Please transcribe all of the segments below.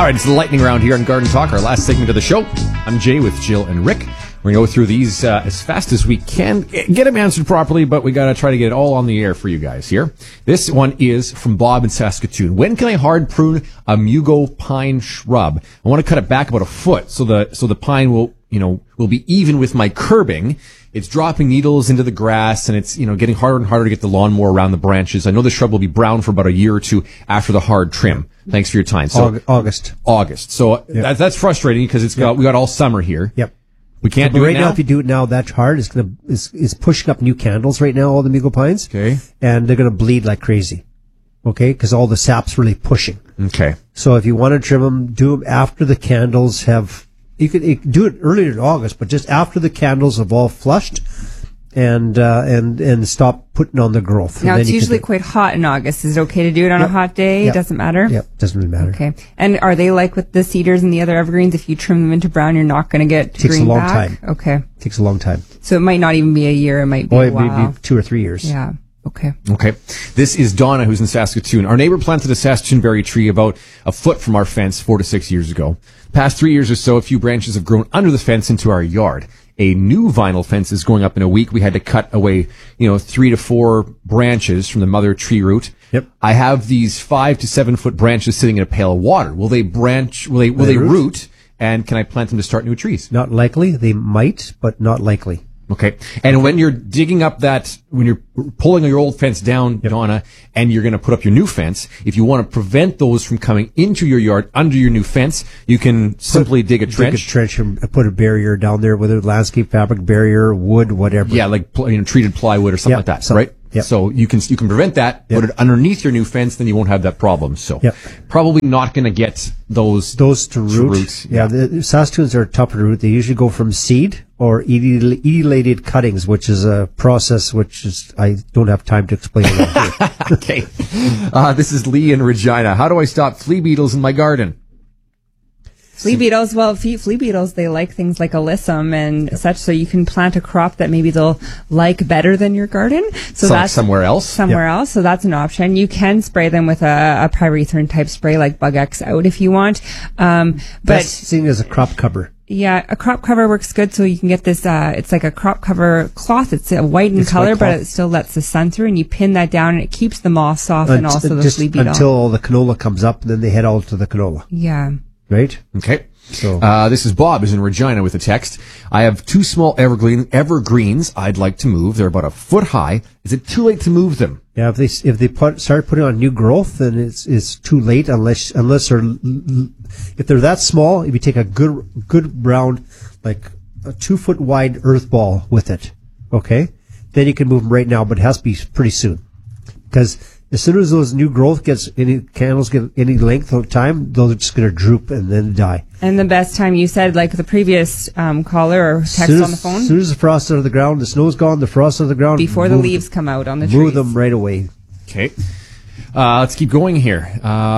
right, it's the lightning round here on Garden Talk, our last segment of the show. I'm Jay with Jill and Rick. We're going to go through these as fast as we can. Get them answered properly, but we got to try to get it all on the air for you guys here. This one is from Bob in Saskatoon. When can I hard prune a Mugo pine shrub? I want to cut it back about a foot so the pine will be even with my curbing. It's dropping needles into the grass, and it's, getting harder and harder to get the lawnmower around the branches. I know the shrub will be brown for about a year or two after the hard trim. Thanks for your time. So August. So that's frustrating because we got all summer here. Yep. We can't do it now. Right now, if you do it now that hard, it's pushing up new candles right now, all the Mugo pines. Okay. And they're going to bleed like crazy. Okay? Because all the sap's really pushing. Okay. So if you want to trim them, do them after the candles have, you can do it earlier in August, but just after the candles have all flushed and stop putting on the growth. Now, it's usually quite hot in August. Is it okay to do it on a hot day? Yep. Doesn't matter? Yep, doesn't really matter. Okay. And are they like with the cedars and the other evergreens? If you trim them into brown, you're not going to get Takes green a long back? time. Okay. Takes a long time. So it might not even be a year. It might be a while. It may be 2 or 3 years. Yeah. Okay. This is Donna, who's in Saskatoon. Our neighbor planted a Saskatoon berry tree about a foot from our fence 4 to 6 years ago. Past 3 years or so, a few branches have grown under the fence into our yard. A new vinyl fence is going up in a week. We had to cut away, 3 to 4 branches from the mother tree root. Yep. I have these 5 to 7 foot branches sitting in a pail of water. Will they root? And can I plant them to start new trees? Not likely. They might, but not likely. Okay. And when you're digging up when you're pulling your old fence down, Donna, and you're going to put up your new fence, if you want to prevent those from coming into your yard under your new fence, you can simply dig a trench. Dig a trench and put a barrier down there, whether landscape fabric barrier, wood, whatever. Yeah, like treated plywood or something like that, right? Yep. So you can prevent that, put it underneath your new fence, then you won't have that problem. So probably not going to get those to root. Yeah, the Saskatoons are tougher to root. They usually go from seed or etiolated cuttings, which is a process I don't have time to explain it here. Okay. This is Lee in Regina. How do I stop flea beetles in my garden? Flea beetles, flea beetles, they like things like alyssum and such, so you can plant a crop that maybe they'll like better than your garden. So that's somewhere else. So that's an option. You can spray them with a pyrethrin type spray like Bug X Out if you want. But seeing as a crop cover. Yeah, a crop cover works good, so you can get this, it's like a crop cover cloth. It's white in color, but it still lets the sun through, and you pin that down, and it keeps the moss off and also the flea beetle. Until all the canola comes up, and then they head all to the canola. Yeah. Right? Okay. So this is Bob, who's in Regina with a text. I have 2 small evergreens I'd like to move. They're about a foot high. Is it too late to move them? Yeah, if they start putting on new growth, then it's too late unless if they're that small. If you take a good round, like a 2 foot wide earth ball with it, okay, then you can move them right now, but it has to be pretty soon, because as soon as those new growth candles get any length of time, those are just going to droop and then die. And the best time, you said, like the previous caller or text on the phone? As soon as the frost is out of the ground, the snow's gone, the frost out of the ground. Before the leaves come out on the trees. Move them right away. Okay. Let's keep going here.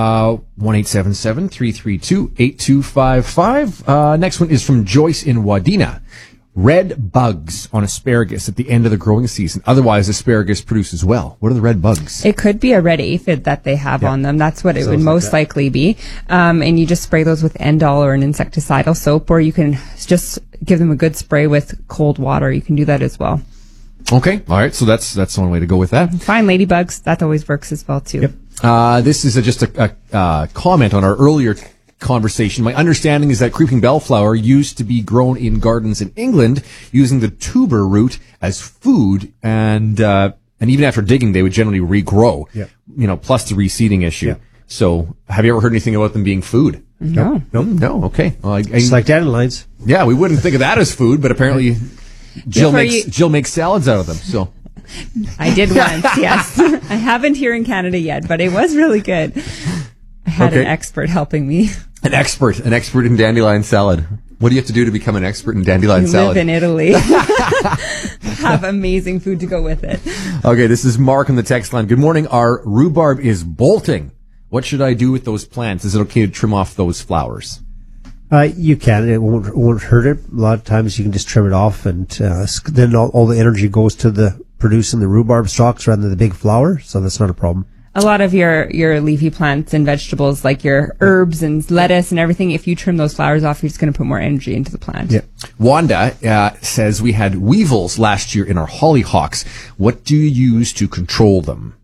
1-877-332-8255. Next one is from Joyce in Wadena. Red bugs on asparagus at the end of the growing season. Otherwise, asparagus produces well. What are the red bugs? It could be a red aphid that they have on them. That's what it would most likely be. And you just spray those with Endol or an insecticidal soap, or you can just give them a good spray with cold water. You can do that as well. Okay. All right. So that's one way to go with that. Fine ladybugs. That always works as well, too. Yep. This is just a comment on our earlier conversation. My understanding is that creeping bellflower used to be grown in gardens in England using the tuber root as food, and even after digging, they would generally regrow. Yeah. Plus the reseeding issue. Yeah. So, have you ever heard anything about them being food? No. No. Okay. Well, it's like dandelions. Yeah, we wouldn't think of that as food, but apparently Jill makes salads out of them. So. I did once. Yes. I haven't here in Canada yet, but it was really good. I had an expert helping me. An expert in dandelion salad. What do you have to do to become an expert in dandelion salad? Live in Italy. Have amazing food to go with it. Okay, this is Mark on the text line. Good morning. Our rhubarb is bolting. What should I do with those plants? Is it okay to trim off those flowers? You can. It won't hurt it. A lot of times you can just trim it off, and then all the energy goes to the producing the rhubarb stalks rather than the big flower, so that's not a problem. A lot of your leafy plants and vegetables, like your herbs and lettuce and everything, if you trim those flowers off, you're just going to put more energy into the plant. Yeah. Wanda says we had weevils last year in our hollyhocks. What do you use to control them?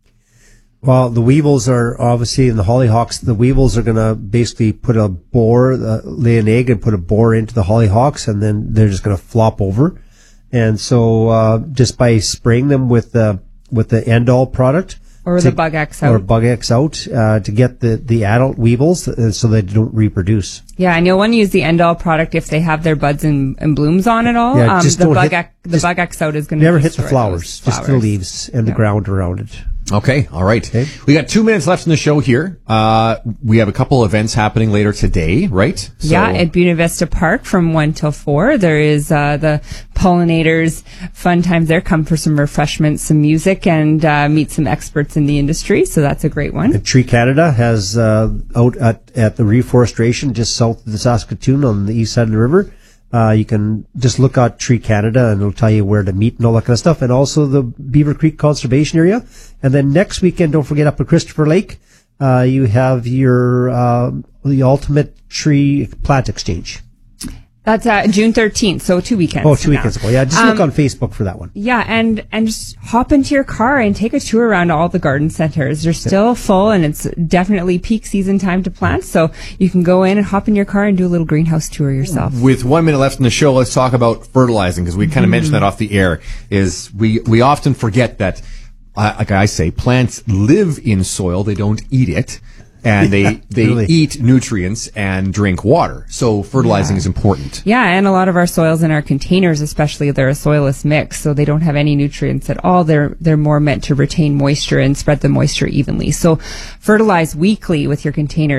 Well, the weevils are obviously in the hollyhocks. The weevils are going to basically put a boar, lay an egg and put a boar into the hollyhocks, and then they're just going to flop over. And so, just by spraying them with the End-All product. Or the Bug X out. Or Bug X out, to get the adult weevils so they don't reproduce. Yeah, and you'll want to use the End-All product if they have their buds and blooms on it all. Yeah, just the Bug X out is going to never hit the flowers, just the leaves and the ground around it. Okay, all right. Okay. We got 2 minutes left in the show here. We have a couple events happening later today, right? So, yeah, at Buena Vista Park from 1 till 4. There is the pollinators, fun times there. Come for some refreshments, some music, and meet some experts in the industry. So that's a great one. And Tree Canada has out at the reforestation just south of the Saskatoon on the east side of the river. You can just look at Tree Canada and it'll tell you where to meet and all that kind of stuff. And also the Beaver Creek Conservation Area. And then next weekend, don't forget up at Christopher Lake, you have your, the Ultimate Tree Plant Exchange. That's June 13th, so 2 weekends. Oh, 2 weekends ago. Yeah, just look on Facebook for that one. Yeah, and just hop into your car and take a tour around all the garden centers. They're still full, and it's definitely peak season time to plant, so you can go in and hop in your car and do a little greenhouse tour yourself. With 1 minute left in the show, let's talk about fertilizing, because we kind of mentioned that off the air. Is we often forget that, like I say, plants live in soil; they don't eat it. And they really eat nutrients and drink water. So fertilizing is important. Yeah, and a lot of our soils in our containers, especially, they're a soilless mix, so they don't have any nutrients at all. They're more meant to retain moisture and spread the moisture evenly. So fertilize weekly with your containers.